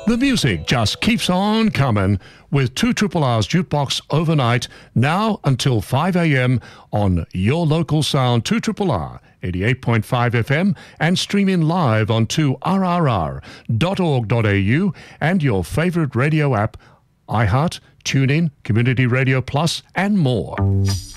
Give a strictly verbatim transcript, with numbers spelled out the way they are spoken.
The music just keeps on coming with two Triple R's Jukebox overnight, now until five a.m. on your local sound, two Triple R, eighty-eight point five F M, and streaming live on two R R R dot org dot A U and your favorite radio app, iHeart, TuneIn, Community Radio Plus, and more.